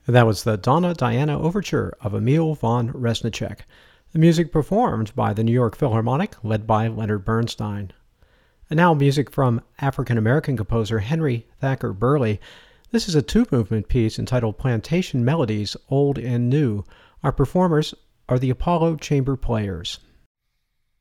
That was the Donna Diana Overture of Emil von Reznicek. The music performed by the New York Philharmonic, led by Leonard Bernstein. And now music from African-American composer Henry Thacker Burleigh. This is a two-movement piece entitled Plantation Melodies, Old and New. Our performers are the Apollo Chamber Players.